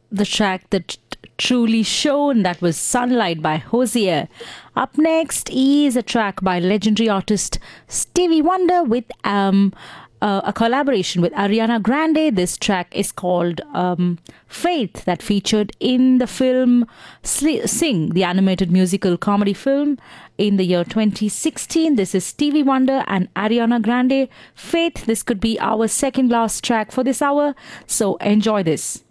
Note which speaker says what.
Speaker 1: the track that truly shone, that was Sunlight by Hosier. Up next is a track by legendary artist Stevie Wonder with a collaboration with Ariana Grande. This track is called Faith, that featured in the film Sing, the animated musical comedy film in the year 2016. This is Stevie Wonder and Ariana Grande. Faith, this could be our second last track for this hour, so enjoy this.